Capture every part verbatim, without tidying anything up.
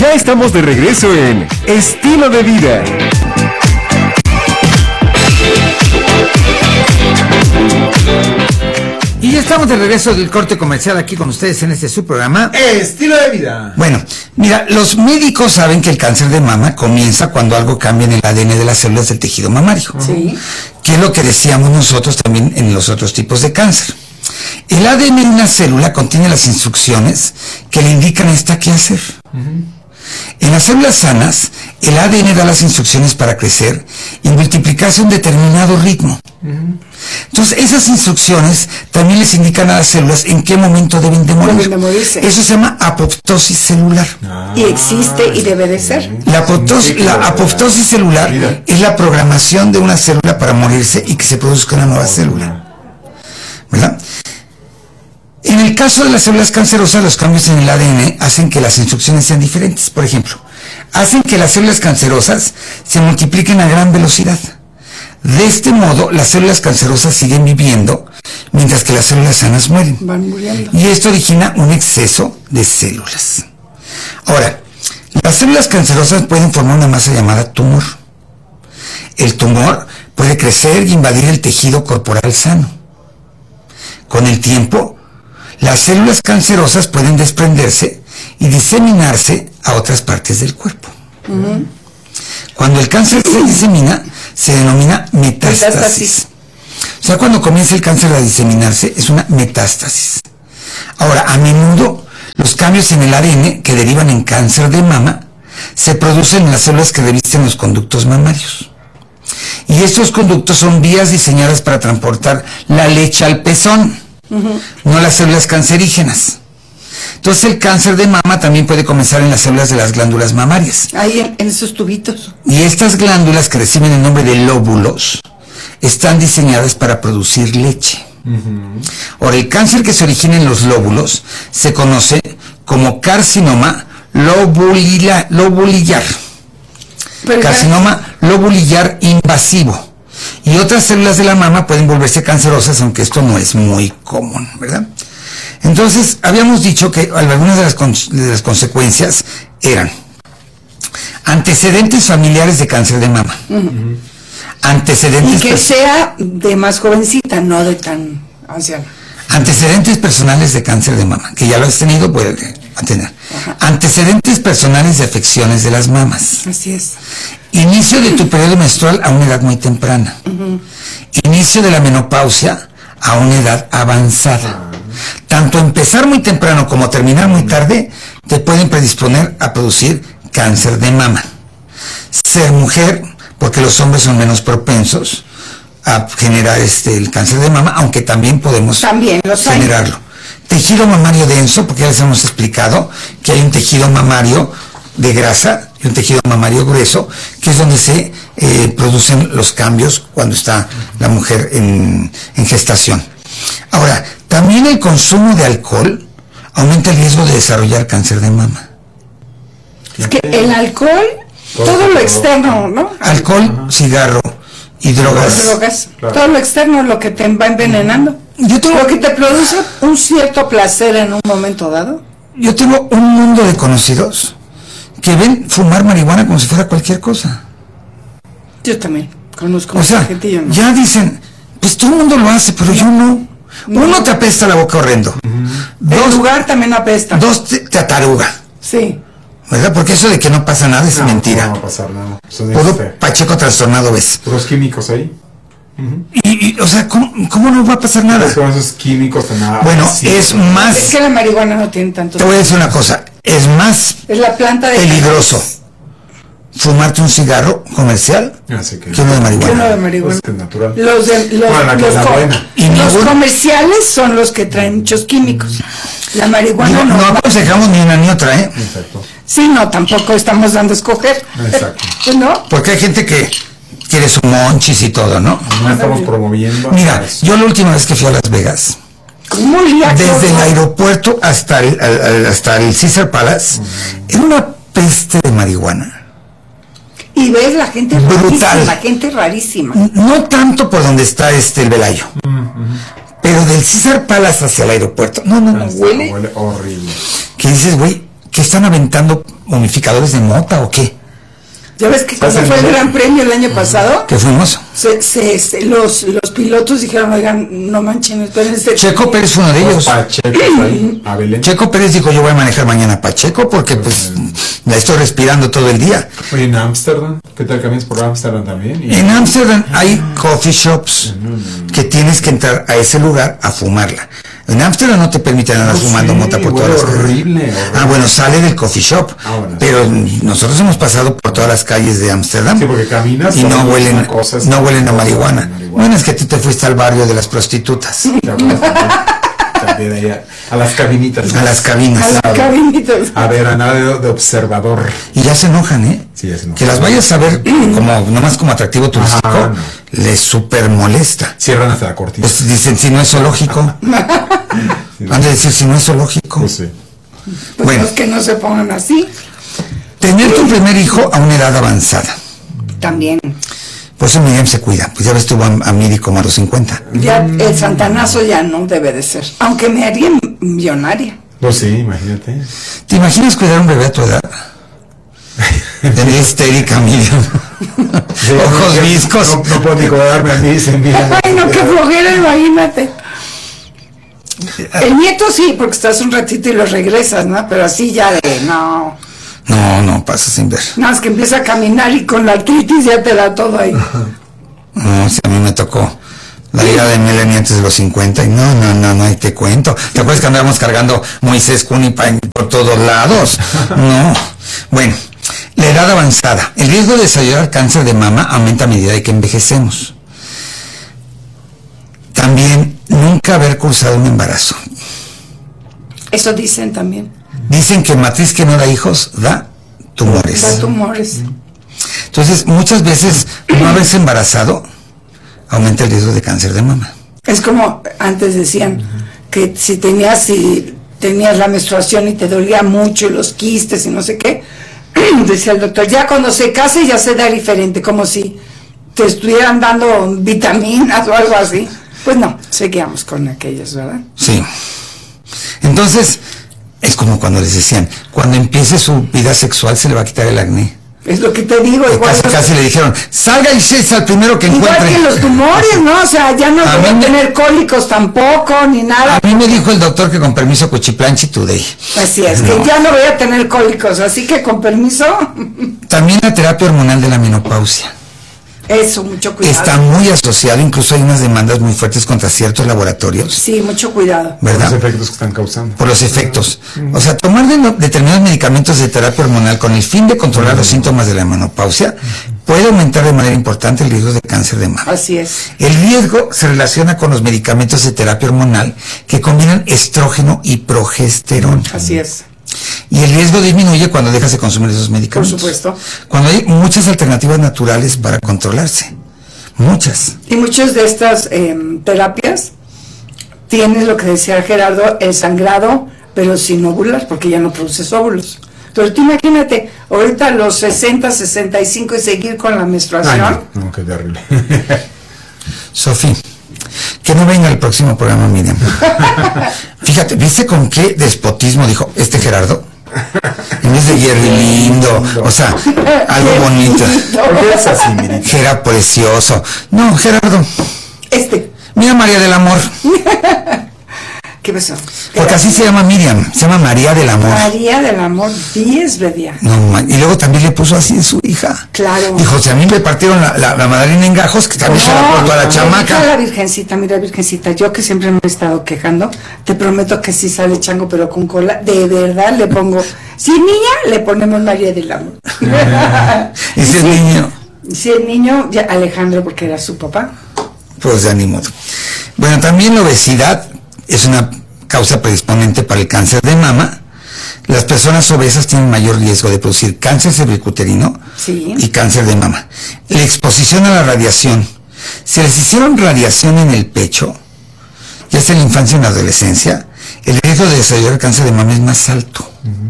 Ya estamos de regreso en Estilo de Vida. Y ya estamos de regreso del corte comercial aquí con ustedes en este su programa Estilo de Vida. Bueno, mira, los médicos saben que el cáncer de mama comienza cuando algo cambia en el A D N de las células del tejido mamario. Sí. Que es lo que decíamos nosotros también en los otros tipos de cáncer. El A D N de una célula contiene las instrucciones que le indican a esta qué hacer. Uh-huh. En las células sanas, el A D N da las instrucciones para crecer y multiplicarse a un determinado ritmo. Uh-huh. Entonces, esas instrucciones también les indican a las células en qué momento deben de morir. Deben de morirse. Eso se llama apoptosis celular. Ah, y existe y debe de ser. La, apoptosis, la apoptosis celular Mira. es la programación de una célula para morirse y que se produzca una nueva oh, célula. ¿Verdad? En el caso de las células cancerosas, los cambios en el A D N hacen que las instrucciones sean diferentes. Por ejemplo, hacen que las células cancerosas se multipliquen a gran velocidad. De este modo, las células cancerosas siguen viviendo, mientras que las células sanas mueren. Van muriendo. Y esto origina un exceso de células. Ahora, las células cancerosas pueden formar una masa llamada tumor. El tumor puede crecer y invadir el tejido corporal sano. Con el tiempo, las células cancerosas pueden desprenderse y diseminarse a otras partes del cuerpo. Uh-huh. Cuando el cáncer se disemina, se denomina metástasis. metástasis. O sea, cuando comienza el cáncer a diseminarse, es una metástasis. Ahora, a menudo, los cambios en el A D N que derivan en cáncer de mama se producen en las células que revisten los conductos mamarios. Y estos conductos son vías diseñadas para transportar la leche al pezón, uh-huh. no las células cancerígenas. Entonces el cáncer de mama también puede comenzar en las células de las glándulas mamarias. Ahí en, en esos tubitos. Y estas glándulas, que reciben el nombre de lóbulos, están diseñadas para producir leche. Uh-huh. Ahora, el cáncer que se origina en los lóbulos se conoce como carcinoma lobulila, lobulillar. Pero carcinoma ya... lobulillar invasivo. Y otras células de la mama pueden volverse cancerosas, aunque esto no es muy común, ¿verdad? Entonces, habíamos dicho que algunas de las, con, de las consecuencias eran antecedentes familiares de cáncer de mama. Uh-huh. Antecedentes... Y que sea de más jovencita, no de tan anciana. Antecedentes personales de cáncer de mama, que ya lo has tenido, puede tener. Ajá. Antecedentes personales de afecciones de las mamas. Así es. Inicio de tu periodo menstrual a una edad muy temprana. Uh-huh. Inicio de la menopausia a una edad avanzada. Tanto empezar muy temprano como terminar muy tarde te pueden predisponer a producir cáncer de mama. Ser mujer, porque los hombres son menos propensos a generar este el cáncer de mama, aunque también podemos también generarlo. Tejido mamario denso, porque ya les hemos explicado que hay un tejido mamario de grasa y un tejido mamario grueso, que es donde se eh, producen los cambios cuando está la mujer en, en gestación. Ahora, también el consumo de alcohol aumenta el riesgo de desarrollar cáncer de mama. Es que el alcohol, todo, todo lo externo, ¿no? Alcohol, ajá. cigarro y drogas. drogas. Claro. Todo lo externo es lo que te va envenenando. Yo tengo, lo que te produce un cierto placer en un momento dado. Yo tengo un mundo de conocidos que ven fumar marihuana como si fuera cualquier cosa. Yo también conozco o sea, gente, yo no. Ya dicen, pues todo el mundo lo hace, pero no. yo no. no. Uno, te apesta la boca horrendo. Uh-huh. Dos, el lugar también apesta. Dos, te, te ataruga. Sí. ¿Verdad? Porque eso de que no pasa nada es no, mentira. No va a pasar nada. Puro Pacheco trastornado ves. Puros químicos ahí. Uh-huh. Y, y, o sea, ¿cómo, ¿cómo no va a pasar nada? Con esos químicos de nada. Bueno, sí, es sí. más... Es que la marihuana no tiene tanto... Te voy a decir una cosa. Es más es la planta de peligroso fumarte un cigarro comercial ah, sí que, que uno de marihuana. Uno de marihuana. Pues natural. Los, de, los, bueno, los, la co buena. Y los ningún... comerciales son los que traen muchos químicos. La marihuana Digo, no. No aconsejamos ni una ni otra, ¿eh? Exacto. Sí, no, tampoco estamos dando a escoger. Exacto. ¿No? Porque hay gente que quiere su monchis y todo, ¿no? No estamos promoviendo. Mira, yo la última vez que fui a Las Vegas, ¿cómo desde el aeropuerto hasta el, al, hasta el Caesar Palace, uh-huh. era una peste de marihuana. Y ves la gente brutal, rarísima, la gente rarísima. No tanto por donde está este el Velayo, uh-huh. pero del Caesar Palace hacia el aeropuerto. No, no, no, huele. Huele horrible. Que dices, güey, que están aventando humidificadores de mota o qué? ¿Ya ves que cuando fue el Gran Premio el año pasado? ¿Qué fuimos? Se, se, se, los, los pilotos dijeron, oigan, no manchen, espérense. Checo Pérez fue uno de ellos. Pacheco, ahí, a Belén. Checo Pérez dijo, yo voy a manejar mañana Pacheco porque pues la estoy respirando todo el día. Oye, en Ámsterdam, ¿qué tal caminas por Ámsterdam también? Y... En Ámsterdam hay coffee shops que tienes que entrar a ese lugar a fumarla. En Ámsterdam no te permiten andar Oh, fumando sí, mota por güey, todas las calles. horrible, horrible. Ah, bueno, sale del coffee shop. Ah, bueno. Pero nosotros hemos pasado por todas las calles de Ámsterdam. Sí, porque caminas y no sobre huelen, una cosa, no huelen a otra, marihuana. marihuana. Bueno, es que tú te fuiste al barrio de las prostitutas. Te acuerdas también, también ahí a, a las cabinitas. A las A cabinas. las cabinitas. A ver, a nada de, de observador. Y ya se enojan, ¿eh? Sí, ya se enojan. Que las vayas a ver como, nomás como atractivo turístico, Ajá, no. les super molesta. Cierran hasta la cortina. Pues dicen, si no es zoológico. Han de decir, si no es zoológico. Pues sí. Pues Bueno. los que no se pongan así, Tener tu primer hijo a una edad avanzada. también. Por eso Miriam se cuida. Pues ya ves, tuvo a, a Miri como a los cincuenta. Ya el santanazo ya no debe de ser. Aunque me haría millonaria. Pues sí, imagínate. ¿Te imaginas cuidar a un bebé a tu edad? Tendría histérica, Miriam. Ojos viscos. No, no puedo ni cobrarme a mí, se mira. Ay, no, qué flojera, imagínate. El nieto sí, porque estás un ratito y lo regresas, ¿no? Pero así ya de, no. No, no, pasa sin ver. Nada más que empieza a caminar y con la artritis ya te da todo ahí. No, si a mí me tocó la vida de Melanie antes de los cincuenta y no, no, no, no, y te cuento. ¿Te acuerdas que andábamos cargando Moisés Cunipa por todos lados? No. Bueno, la edad avanzada. El riesgo de desarrollar cáncer de mama aumenta a medida de que envejecemos. También, nunca haber cursado un embarazo. Eso dicen también. Dicen que matriz que no da hijos da tumores. Da tumores. Entonces, muchas veces no haberse embarazado aumenta el riesgo de cáncer de mama. Es como antes decían que si tenías, si tenías la menstruación y te dolía mucho los quistes y no sé qué, decía el doctor, ya cuando se case ya se da diferente, como si te estuvieran dando vitaminas o algo así. Pues no, seguíamos con aquellos, ¿verdad? Sí. Entonces, es como cuando les decían, cuando empiece su vida sexual se le va a quitar el acné. Es lo que te digo, igual. Casi, los, casi le dijeron, salga y se al primero que igual encuentre. que los tumores, ¿no? O sea, ya no A voy a mí me- tener cólicos tampoco, ni nada. A mí me dijo el doctor que con permiso Cuchiplanchi Today. Así es, que No. ya no voy a tener cólicos, así que con permiso, También la terapia hormonal de la menopausia. eso, mucho cuidado. Está muy asociado, incluso hay unas demandas muy fuertes contra ciertos laboratorios, Sí, mucho cuidado. Por los ¿verdad? efectos que están causando. Por los efectos. O sea, tomar de- determinados medicamentos de terapia hormonal con el fin de controlar los síntomas de la menopausia puede aumentar de manera importante el riesgo de cáncer de mama. Así es. El riesgo se relaciona con los medicamentos de terapia hormonal que combinan estrógeno y progesterona. Así es. Y el riesgo disminuye cuando dejas de consumir esos medicamentos. Por supuesto. Cuando hay muchas alternativas naturales para controlarse. Muchas. Y muchas de estas eh, terapias tienes lo que decía Gerardo, el sangrado, pero sin ovular, porque ya no produces óvulos. Pero tú imagínate, ahorita a los sesenta, sesenta y cinco y seguir con la Ay, menstruación. no, no, qué terrible. Sofía, que no venga el próximo programa, Miriam. Fíjate, ¿viste con qué despotismo dijo este Gerardo? En vez de Jerry lindo, o sea, algo bonito. ¿Por qué es así, Mirita? Gera precioso. No, Gerardo, Este, mira María del Amor. ¿qué pasó? Porque así se llama Miriam, se llama María del Amor. María del Amor, diez bebía. No, man, y luego también le puso así a su hija. Claro. Dijo, si a mí me partieron la, la, la madrina en gajos, que también se la portó a la Mira chamaca. la virgencita, mira virgencita, yo que siempre me he estado quejando, te prometo que sí sale chango pero con cola, de verdad le pongo, si es niña, le ponemos María del Amor. Ese niño, Si es niño, ya Alejandro porque era su papá. pues de ánimo. Bueno, también la obesidad es una causa predisponente para el cáncer de mama. Las personas obesas tienen mayor riesgo de producir cáncer cervicuterino Sí. y cáncer de mama. La exposición a la radiación. Si les hicieron radiación en el pecho, ya sea en la infancia o en la adolescencia, el riesgo de desarrollar cáncer de mama es más alto.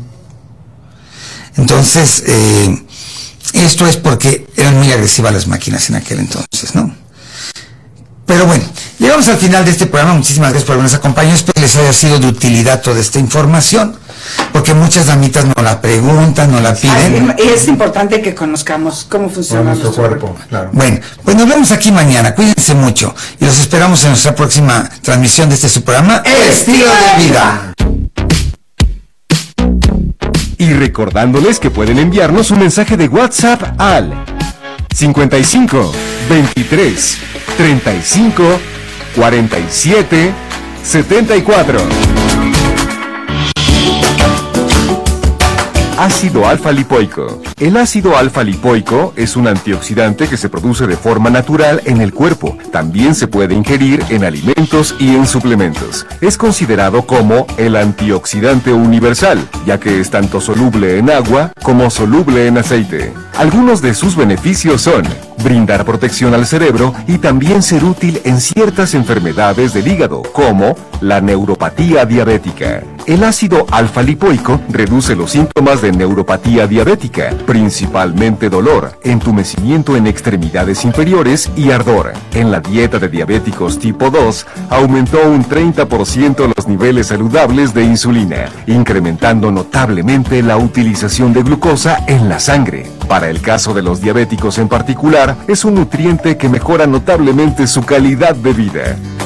Entonces, eh, esto es porque eran muy agresivas las máquinas en aquel entonces, ¿no? Pero bueno, llegamos al final de este programa. Muchísimas gracias por habernos acompañado. Espero que les haya sido de utilidad toda esta información. porque muchas damitas no la preguntan, no la piden. Ay, es importante que conozcamos cómo funciona Con nuestro nuestro cuerpo, cuerpo. claro. Bueno, pues nos vemos aquí mañana, cuídense mucho y los esperamos en nuestra próxima transmisión de este su programa Estilo de Vida. Y recordándoles que pueden enviarnos un mensaje de WhatsApp al cincuenta y cinco, veintitrés, treinta y cinco, cuarenta y siete, setenta y cuatro. Ácido alfa-lipoico. El ácido alfa-lipoico es un antioxidante que se produce de forma natural en el cuerpo. También se puede ingerir en alimentos y en suplementos. Es considerado como el antioxidante universal, ya que es tanto soluble en agua como soluble en aceite. Algunos de sus beneficios son brindar protección al cerebro y también ser útil en ciertas enfermedades del hígado, como la neuropatía diabética. El ácido alfa-lipoico reduce los síntomas de neuropatía diabética, principalmente dolor, entumecimiento en extremidades inferiores y ardor. En la dieta de diabéticos tipo dos, aumentó un treinta por ciento los niveles saludables de insulina, incrementando notablemente la utilización de glucosa en la sangre. Para el caso de los diabéticos en particular, es un nutriente que mejora notablemente su calidad de vida.